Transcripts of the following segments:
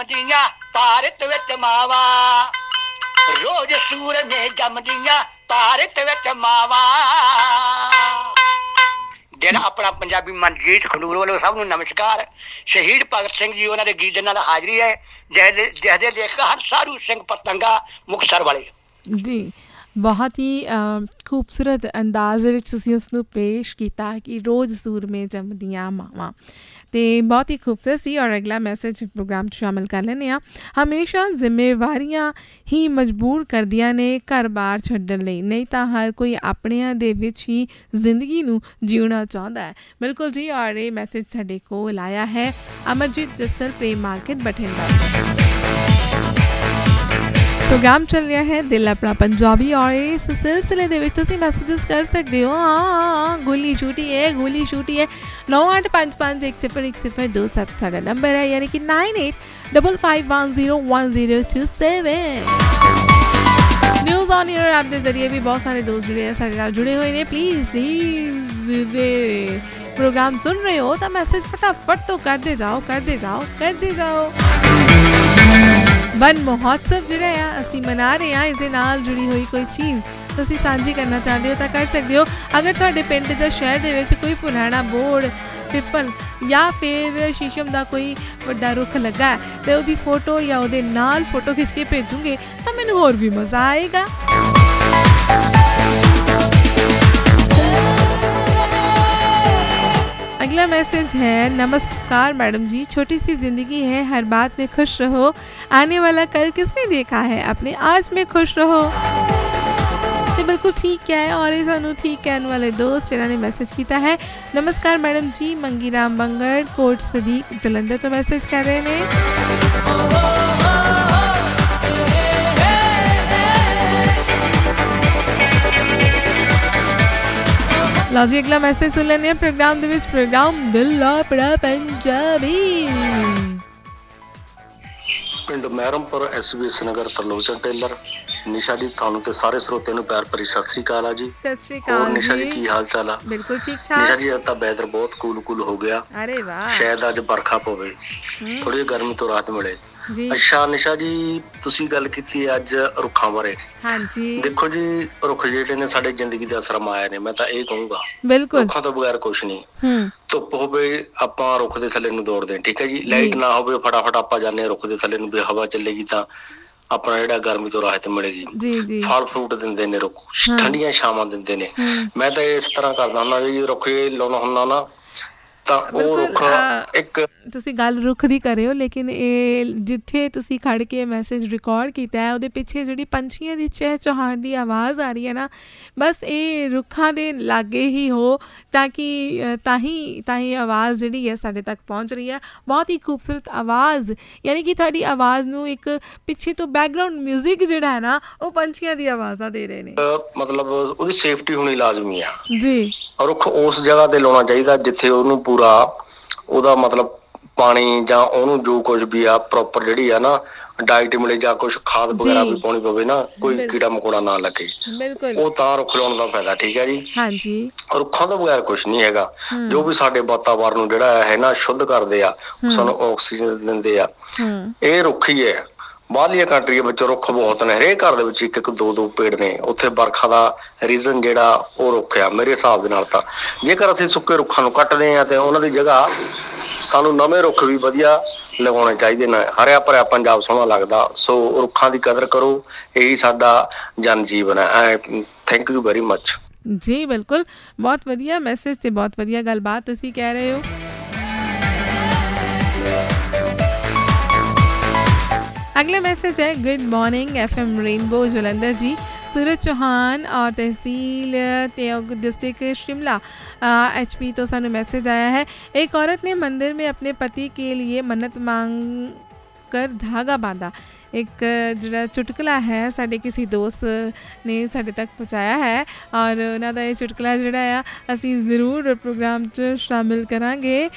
जमदियां भारत विच मावा, रोज सूर ने जमदियां भारत विच मावा। ਜਿਹੜਾ ਆਪਣਾ ਪੰਜਾਬੀ ਮਨਜੀਤ ਖਡੂਰ ਵੱਲੋਂ ਸਭ ਨੂੰ ਨਮਸਕਾਰ। ਸ਼ਹੀਦ ਭਗਤ ਸਿੰਘ ਜੀ ਉਹਨਾਂ ਦੇ ਗੀਤ ਦੇ ਨਾਲ ਹਾਜ਼ਰੀ ਹੈ, ਜਿਹਦੇ ਲੇਖਕ ਹਨ ਸਾਧੂ ਸਿੰਘ ਪਤੰਗਾ ਮੁਕਤਸਰ ਵਾਲੇ ਜੀ। ਬਹੁਤ ਹੀ ਖੂਬਸੂਰਤ ਅੰਦਾਜ਼ ਦੇ ਵਿੱਚ ਤੁਸੀਂ ਉਸ ਨੂੰ ਪੇਸ਼ ਕੀਤਾ ਕਿ ਰੋਜ਼ ਸੂਰਮੇ ਜੰਮਦੀਆਂ ਮਾਵਾਂ, ਅਤੇ ਬਹੁਤ ਹੀ ਖੂਬਸੂਰਤ ਸੀ। ਔਰ ਅਗਲਾ ਮੈਸੇਜ ਪ੍ਰੋਗਰਾਮ 'ਚ ਸ਼ਾਮਿਲ ਕਰ ਲੈਂਦੇ ਹਾਂ। ਹਮੇਸ਼ਾ ਜ਼ਿੰਮੇਵਾਰੀਆਂ ਹੀ ਮਜਬੂਰ ਕਰਦੀਆਂ ਨੇ ਘਰ ਬਾਰ ਛੱਡਣ ਲਈ, ਨਹੀਂ ਤਾਂ ਹਰ ਕੋਈ ਆਪਣਿਆਂ ਦੇ ਵਿੱਚ ਹੀ ਜ਼ਿੰਦਗੀ ਨੂੰ ਜਿਉਣਾ ਚਾਹੁੰਦਾ ਹੈ। ਬਿਲਕੁਲ ਜੀ। ਔਰ ਇਹ ਮੈਸੇਜ ਸਾਡੇ ਕੋਲ ਆਇਆ ਹੈ ਅਮਰਜੀਤ ਜੱਸਲ ਪ੍ਰੇਮ ਮਾਰਕੀਟ ਬਠਿੰਡਾ। ਪ੍ਰੋਗਰਾਮ ਚੱਲ ਰਿਹਾ ਹੈ ਦਿਲ ਆਪਣਾ ਪੰਜਾਬੀ, ਔਰ ਇਸ ਸਿਲਸਿਲੇ ਦੇ ਵਿੱਚ ਤੁਸੀਂ ਮੈਸੇਜਿਸ ਕਰ ਸਕਦੇ ਹੋ। ਹਾਂ, ਗੋਲੀ ਛੂਟੀ ਹੈ 9855101027 ਸਾਡਾ ਨੰਬਰ ਹੈ, ਯਾਨੀ ਕਿ 9855101027। ਨਿਊਜ਼ ਔਨ ਏਅਰ ਐਪ ਦੇ ਜ਼ਰੀਏ ਵੀ ਬਹੁਤ ਸਾਰੇ ਦੋਸਤ ਜਿਹੜੇ ਸਾਡੇ ਨਾਲ ਜੁੜੇ ਹੋਏ ਨੇ। ਪਲੀਜ਼ ਪ੍ਰੋਗਰਾਮ ਸੁਣ ਰਹੇ ਹੋ ਤਾਂ ਮੈਸੇਜ ਫਟਾਫਟ ਤੋਂ ਕਰਦੇ ਜਾਓ। ਵਨ ਮਹੋਤਸਵ ਜਿਹੜਾ ਆ ਅਸੀਂ ਮਨਾ ਰਹੇ ਹਾਂ, ਇਸ ਦੇ ਨਾਲ ਜੁੜੀ ਹੋਈ ਕੋਈ ਚੀਜ਼ ਤੁਸੀਂ ਸਾਂਝੀ ਕਰਨਾ ਚਾਹੁੰਦੇ ਹੋ ਤਾਂ ਕਰ ਸਕਦੇ ਹੋ। ਅਗਰ ਤੁਹਾਡੇ ਪਿੰਡ ਜਾਂ ਸ਼ਹਿਰ ਦੇ ਵਿੱਚ ਕੋਈ ਪੁਰਾਣਾ ਬੋਰਡ, ਪਿੱਪਲ ਜਾਂ ਫਿਰ ਸ਼ੀਸ਼ਮ ਦਾ ਕੋਈ ਵੱਡਾ ਰੁੱਖ ਲੱਗਾ ਹੈ ਅਤੇ ਉਹਦੀ ਫੋਟੋ ਜਾਂ ਉਹਦੇ ਨਾਲ ਫੋਟੋ ਖਿੱਚ ਕੇ ਭੇਜੋਗੇ ਤਾਂ ਮੈਨੂੰ ਹੋਰ ਵੀ ਮਜ਼ਾ ਆਏਗਾ। अगला मैसेज है, नमस्कार मैडम जी, छोटी सी ज़िंदगी है, हर बात में खुश रहो, आने वाला कल किसने देखा है, अपने आज में खुश रहो। तो बिल्कुल ठीक है। और ये सानू ठीक कहने वाले दोस्त जिन्होंने मैसेज किया है, नमस्कार मैडम जी, मंगी राम बंगड़ कोट सदीक जलंधर तो मैसेज कर रहे हैं। ਲਓ ਜੀ, ਅਗਲਾ ਮੈਸੇਜ ਸੁਣ ਲੈਂਦੇ ਹਾਂ ਪ੍ਰੋਗਰਾਮ ਦੇ ਵਿੱਚ। ਪ੍ਰੋਗਰਾਮ ਦਿਲ ਆਪਣਾ ਪੰਜਾਬੀ। ਪਿੰਡ ਮਹਿਰਮਪੁਰ SBS ਨਗਰ ਤਰਲੋਚਨ ਟੇਲਰ। ਨਿਸ਼ਾ ਜੀ, ਤੁਹਾਨੂੰ ਤੇ ਸਾਰੇ ਸਰੋਤਿਆਂ ਨੂੰ ਪਿਆਰ ਭਰੀ ਸਤਿ ਸ੍ਰੀ ਅਕਾਲ ਆ ਜੀ। ਸਤਿ ਸ੍ਰੀ ਅਕਾਲ ਜੀ। ਨਿਸ਼ਾ ਜੀ, ਕੀ ਹਾਲ ਚਾਲ ਆ? ਬਿਲਕੁਲ ਠੀਕ ਠਾਕ। ਨਿਸ਼ਾ ਜੀ, ਅੱਜ ਤਾਂ ਵੈਦਰ ਬਹੁਤ ਕੂਲ ਹੋ ਗਿਆ। ਅਰੇ ਵਾਹ। ਸ਼ਾਇਦ ਅੱਜ ਵਰਖਾ ਪਵੇ, ਥੋੜੀ ਗਰਮੀ ਤੋਂ ਰਾਹਤ ਮਿਲੇ ਜੀ। ਅੱਛਾ ਨਿਸ਼ਾ ਜੀ, ਤੁਸੀਂ ਗੱਲ ਕੀਤੀ ਅੱਜ ਰੁੱਖਾਂ ਬਾਰੇ। ਹਾਂਜੀ। ਦੇਖੋ ਜੀ, ਰੁੱਖ ਜਿਹੜੇ ਨੇ ਸਾਡੇ ਜ਼ਿੰਦਗੀ ਦਾ ਸਰਮਾਇਆ ਨੇ, ਮੈਂ ਤਾਂ ਇਹ ਕਹੂੰਗਾ। ਬਿਲਕੁਲ। ਰੁੱਖਾਂ ਤੋਂ ਬਗੈਰ ਕੁਛ ਨਹੀਂ। ਧੁੱਪ ਹੋਵੇ ਆਪਾਂ ਰੁੱਖ ਦੇ ਥੱਲੇ ਨੂੰ ਦੌੜਦੇ ਹਾਂ, ਠੀਕ ਹੈ ਜੀ। ਲਾਈਟ ਨਾ ਹੋਵੇ ਫਟਾਫਟ ਆਪਾਂ ਜਾਂਦੇ ਹਾਂ ਰੁੱਖ ਦੇ ਥੱਲੇ ਨੂੰ, ਵੀ ਹਵਾ ਚੱਲੇਗੀ ਤਾਂ ਆਪਣਾ ਜਿਹੜਾ ਗਰਮੀ ਤੋਂ ਰਾਹਤ ਮਿਲੇਗੀ। ਫਲ ਫਰੂਟ ਦਿੰਦੇ ਨੇ ਰੁੱਖ, ਠੰਡੀਆਂ ਛਾਵਾਂ ਦਿੰਦੇ ਨੇ। ਮੈਂ ਤਾਂ ਇਸ ਤਰ੍ਹਾਂ ਕਰਦਾ ਹੁੰਦਾ ਜੀ, ਰੁੱਖ ਲਾਉਣਾ ਹੁੰਦਾ ਨਾ ਤਾਂ ਉਹ ਰੁੱਖ ਇੱਕ ਤੁਸੀਂ ਗੱਲ ਰੁੱਖ ਦੀ ਕਰਿਓ, ਲੇਕਿਨ ਇਹ ਜਿੱਥੇ ਤੁਸੀਂ ਖੜ੍ਹ ਕੇ ਮੈਸੇਜ ਰਿਕਾਰਡ ਕੀਤਾ ਹੈ ਉਹਦੇ ਪਿੱਛੇ ਜਿਹੜੀ ਪੰਛੀਆਂ ਦੀ ਚਹਿਚਹਾਟ ਦੀ ਆਵਾਜ਼ ਆ ਰਹੀ ਹੈ ਨਾ, ਬਸ ਇਹ ਰੁੱਖਾਂ ਦੇ ਲਾਗੇ ਹੀ ਹੋ ਤਾਂ ਕਿ ਤਾਂ ਹੀ ਆਵਾਜ਼ ਜਿਹੜੀ ਹੈ ਸਾਡੇ ਤੱਕ ਪਹੁੰਚ ਰਹੀ ਹੈ। ਬਹੁਤ ਹੀ ਖੂਬਸੂਰਤ ਆਵਾਜ਼, ਯਾਨੀ ਕਿ ਤੁਹਾਡੀ ਆਵਾਜ਼ ਨੂੰ ਇੱਕ ਪਿੱਛੇ ਤੋਂ ਬੈਕਗਰਾਊਂਡ ਮਿਊਜ਼ਿਕ ਜਿਹੜਾ ਹੈ ਨਾ ਉਹ ਪੰਛੀਆਂ ਦੀ ਆਵਾਜ਼ਾਂ ਦੇ ਰਹੇ ਨੇ। ਮਤਲਬ ਉਹਦੀ ਸੇਫਟੀ ਹੋਣੀ ਲਾਜ਼ਮੀ ਆ ਜੀ। ਰੁੱਖ ਉਸ ਜਗ੍ਹਾ ਤੇ ਲਾਉਣਾ ਚਾਹੀਦਾ ਜਿੱਥੇ ਉਹਨੂੰ ਪੂਰਾ ਉਹਦਾ ਮਤਲਬ ਪਾਣੀ ਜਾਂ ਉਹਨੂੰ ਜੋ ਕੁਝ ਵੀ ਆ ਪ੍ਰੋਪਰ ਜਿਹੜੀ ਆ ਨਾ ਡਾਈਟ ਮਿਲੇ ਜਾਂ ਕੁਛ ਖਾਦ ਵਗੈਰਾ ਵੀ ਪਾਉਣੀ ਪਵੇ ਨਾ, ਕੋਈ ਕੀੜਾ ਮਕੌੜਾ ਨਾ ਲੱਗੇ। ਉਹ ਤਾਂ ਰੁੱਖ ਲਾਉਣ ਦਾ ਫਾਇਦਾ, ਠੀਕ ਹੈ ਜੀ। ਹਾਂਜੀ। ਰੁੱਖਾਂ ਤੋਂ ਬਗੈਰ ਕੁਛ ਨਹੀਂ ਹੈਗਾ। ਜੋ ਵੀ ਸਾਡੇ ਵਾਤਾਵਰਨ ਨੂੰ ਜਿਹੜਾ ਹੈ ਨਾ ਸ਼ੁੱਧ ਕਰਦੇ ਆ, ਸਾਨੂੰ ਆਕਸੀਜਨ ਦਿੰਦੇ ਆ, ਇਹ ਰੁੱਖ ਹੀ ਹੈ। ਬਾਹਰਲੀਆਂ ਕੰਟਰੀਆਂ ਵਿੱਚ ਰੁੱਖ ਬਹੁਤ ਨੇ, ਹਰੇਕ ਘਰ ਦੇ ਵਿੱਚ ਇੱਕ ਦੋ ਪੇੜ ਨੇ। ਉੱਥੇ ਵਰਖਾ ਦਾ ਰੀਜ਼ਨ ਜਿਹੜਾ ਉਹ ਰੁੱਖ ਆ ਮੇਰੇ ਹਿਸਾਬ ਦੇ ਨਾਲ। ਤਾਂ ਜੇਕਰ ਅਸੀਂ ਸੁੱਕੇ ਰੁੱਖਾਂ ਨੂੰ ਕੱਟਦੇ ਹਾਂ ਤੇ ਉਹਨਾਂ ਦੀ ਜਗ੍ਹਾ ਸਾਨੂੰ ਨਵੇਂ ਰੁੱਖ ਵੀ ਵਧੀਆ ਲਗਾਉਣੇ ਚਾਹੀਦੇ ਨੇ। ਹਰਿਆ ਭਰਿਆ ਪੰਜਾਬ ਸੋਹਣਾ ਲੱਗਦਾ। ਸੋ ਰੁੱਖਾਂ ਦੀ ਕਦਰ ਕਰੋ, ਇਹੀ ਸਾਡਾ ਜਨ ਜੀਵਨ ਹੈ। ਥੈਂਕ ਯੂ ਵੈਰੀ ਮੱਚ ਜੀ। ਬਿਲਕੁਲ, ਬਹੁਤ ਵਧੀਆ ਮੈਸੇਜ ਤੇ ਬਹੁਤ ਵਧੀਆ ਗੱਲਬਾਤ ਤੁਸੀਂ ਕਹਿ ਰਹੇ ਹੋ। अगला मैसेज है, good morning FM rainbow Jalandhar जी, सूरज चौहान और तहसील त्योग डिस्ट्रिक्ट शिमला HP तो सानू मैसेज आया है। एक औरत ने मंदिर में अपने पति के लिए मन्नत मांग कर धागा बांधा। एक ਜਿਹੜਾ ਚੁਟਕਲਾ ਹੈ ਸਾਡੇ ਕਿਸੇ ਦੋਸਤ ਨੇ ਸਾਡੇ ਤੱਕ ਪਹੁੰਚਾਇਆ ਹੈ, ਔਰ ਉਹਨਾਂ ਦਾ ਇਹ ਚੁਟਕਲਾ ਜਿਹੜਾ ਆ ਅਸੀਂ ਜ਼ਰੂਰ ਪ੍ਰੋਗਰਾਮ 'ਚ ਸ਼ਾਮਿਲ ਕਰਾਂਗੇ।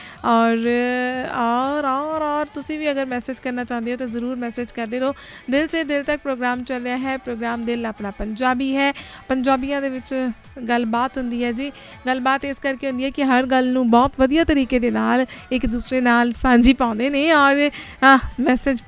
ਔਰ ਤੁਸੀਂ ਵੀ ਅਗਰ ਮੈਸੇਜ ਕਰਨਾ ਚਾਹੁੰਦੇ ਹੋ ਤਾਂ ਜ਼ਰੂਰ ਮੈਸੇਜ ਕਰਦੇ ਰਹੋ। ਦਿਲ ਸੇ ਦਿਲ ਤੱਕ ਪ੍ਰੋਗਰਾਮ ਚੱਲ ਰਿਹਾ ਹੈ। ਪ੍ਰੋਗਰਾਮ ਦਿਲ ਆਪਣਾ ਪੰਜਾਬੀ ਹੈ। ਪੰਜਾਬੀਆਂ ਦੇ ਵਿੱਚ ਗੱਲਬਾਤ ਹੁੰਦੀ ਹੈ ਜੀ। ਗੱਲਬਾਤ ਇਸ ਕਰਕੇ ਹੁੰਦੀ ਹੈ ਕਿ ਹਰ ਗੱਲ ਨੂੰ ਬਹੁਤ ਵਧੀਆ ਤਰੀਕੇ ਦੇ ਨਾਲ ਇੱਕ ਦੂਸਰੇ ਨਾਲ ਸਾਂਝੀ ਪਾਉਂਦੇ ਨੇ, ਔਰ ਮੈਸੇਜ